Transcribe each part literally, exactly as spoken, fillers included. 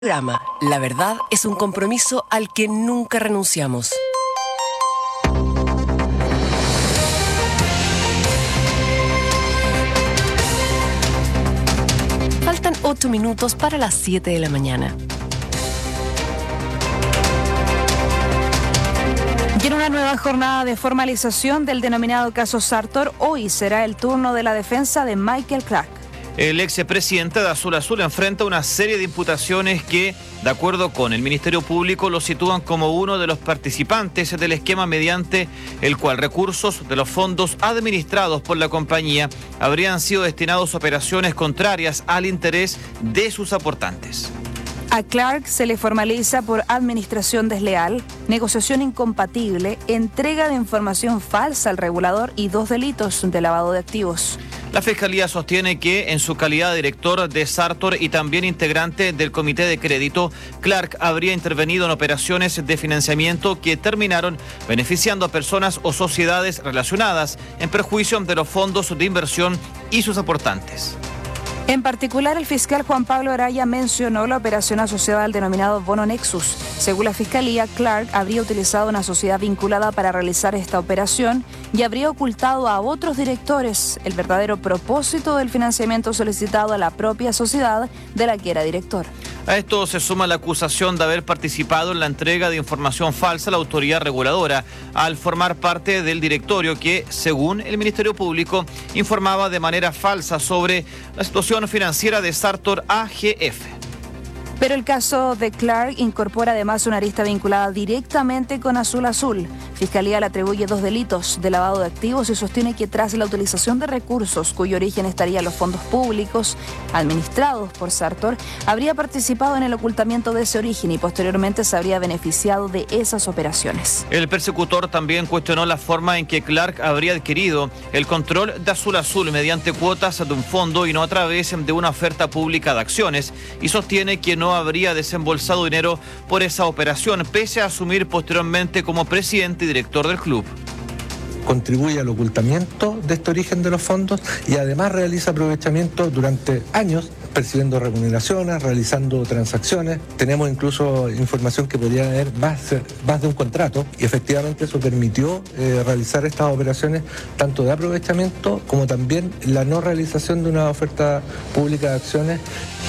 Programa. La verdad es un compromiso al que nunca renunciamos. Faltan ocho minutos para las siete de la mañana. Y en una nueva jornada de formalización del denominado caso Sartor, hoy será el turno de la defensa de Michael Clark. El expresidente de Azul Azul enfrenta una serie de imputaciones que, de acuerdo con el Ministerio Público, lo sitúan como uno de los participantes del esquema mediante el cual recursos de los fondos administrados por la compañía habrían sido destinados a operaciones contrarias al interés de sus aportantes. A Clark se le formaliza por administración desleal, negociación incompatible, entrega de información falsa al regulador y dos delitos de lavado de activos. La Fiscalía sostiene que, en su calidad de director de Sartor y también integrante del Comité de Crédito, Clark habría intervenido en operaciones de financiamiento que terminaron beneficiando a personas o sociedades relacionadas en perjuicio de los fondos de inversión y sus aportantes. En particular, el fiscal Juan Pablo Araya mencionó la operación asociada al denominado Bono Nexus. Según la Fiscalía, Clark habría utilizado una sociedad vinculada para realizar esta operación y habría ocultado a otros directores el verdadero propósito del financiamiento solicitado a la propia sociedad de la que era director. A esto se suma la acusación de haber participado en la entrega de información falsa a la autoridad reguladora al formar parte del directorio que, según el Ministerio Público, informaba de manera falsa sobre la situación financiera de Sartor A G F. Pero el caso de Clark incorpora además una arista vinculada directamente con Azul Azul. Fiscalía le atribuye dos delitos de lavado de activos y sostiene que tras la utilización de recursos cuyo origen estaría en los fondos públicos administrados por Sartor, habría participado en el ocultamiento de ese origen y posteriormente se habría beneficiado de esas operaciones. El persecutor también cuestionó la forma en que Clark habría adquirido el control de Azul Azul mediante cuotas de un fondo y no a través de una oferta pública de acciones, y sostiene que no habría desembolsado dinero por esa operación, pese a asumir posteriormente como presidente y director del club. Contribuye al ocultamiento de este origen de los fondos y además realiza aprovechamiento durante años, percibiendo remuneraciones, realizando transacciones. Tenemos incluso información que podría haber más, más de un contrato y efectivamente eso permitió eh, realizar estas operaciones tanto de aprovechamiento como también la no realización de una oferta pública de acciones.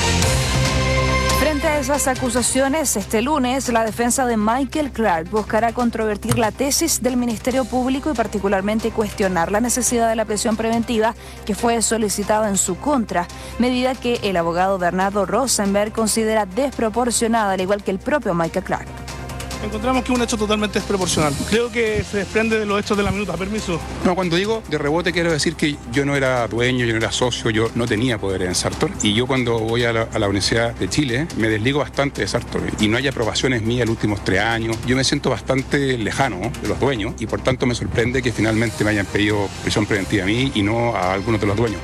Frente a esas acusaciones, este lunes la defensa de Michael Clark buscará controvertir la tesis del Ministerio Público y particularmente cuestionar la necesidad de la prisión preventiva que fue solicitada en su contra, medida que el abogado Bernardo Rosenberg considera desproporcionada, al igual que el propio Michael Clark. Encontramos que es un hecho totalmente desproporcional. Creo que se desprende de los hechos de la minuta. Permiso. No, cuando digo de rebote quiero decir que yo no era dueño, yo no era socio, yo no tenía poder en Sartor. Y yo cuando voy a la, a la Universidad de Chile me desligo bastante de Sartor. Y no hay aprobaciones mías los últimos tres años. Yo me siento bastante lejano de los dueños y por tanto me sorprende que finalmente me hayan pedido prisión preventiva a mí y no a algunos de los dueños.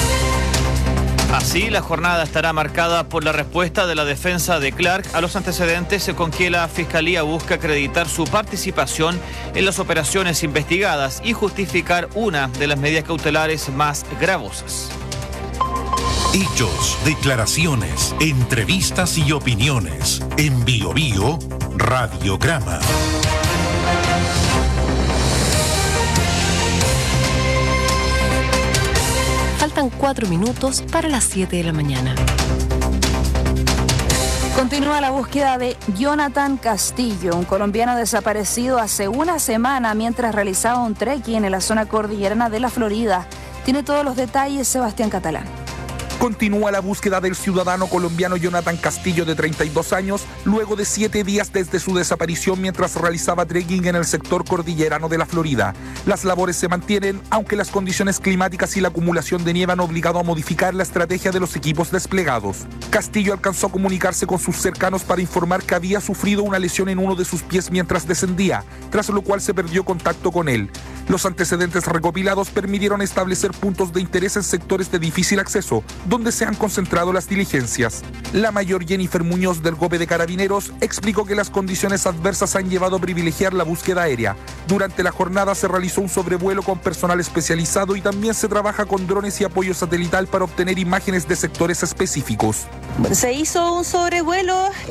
Así, la jornada estará marcada por la respuesta de la defensa de Clark a los antecedentes con que la Fiscalía busca acreditar su participación en las operaciones investigadas y justificar una de las medidas cautelares más gravosas. Hechos, declaraciones, entrevistas y opiniones. En Bio Bio, Radiograma. Faltan cuatro minutos para las siete de la mañana. Continúa la búsqueda de Jonathan Castillo, un colombiano desaparecido hace una semana mientras realizaba un trekking en la zona cordillerana de la Florida. Tiene todos los detalles Sebastián Catalán. Continúa la búsqueda del ciudadano colombiano Jonathan Castillo, de treinta y dos años, luego de siete días desde su desaparición mientras realizaba trekking en el sector cordillerano de la Florida. Las labores se mantienen, aunque las condiciones climáticas y la acumulación de nieve han obligado a modificar la estrategia de los equipos desplegados. Castillo alcanzó a comunicarse con sus cercanos para informar que había sufrido una lesión en uno de sus pies mientras descendía, tras lo cual se perdió contacto con él. Los antecedentes recopilados permitieron establecer puntos de interés en sectores de difícil acceso, donde se han concentrado las diligencias. La mayor Jennifer Muñoz del GOPE de Carabineros explicó que las condiciones adversas han llevado a privilegiar la búsqueda aérea. Durante la jornada se realizó un sobrevuelo con personal especializado y también se trabaja con drones y apoyo satelital para obtener imágenes de sectores específicos. Se hizo un sobrevuelo